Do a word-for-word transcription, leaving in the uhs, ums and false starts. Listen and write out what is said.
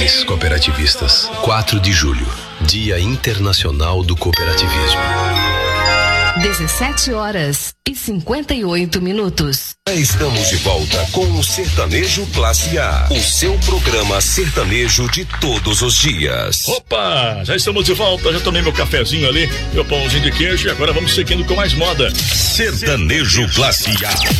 Parabéns, cooperativistas. quatro de julho, Dia Internacional do Cooperativismo. dezessete horas e cinquenta e oito minutos. Estamos de volta com o Sertanejo Classe A, o seu programa sertanejo de todos os dias. Opa, já estamos de volta, já tomei meu cafezinho ali, meu pãozinho de queijo e agora vamos seguindo com mais moda. Sertanejo Classe A.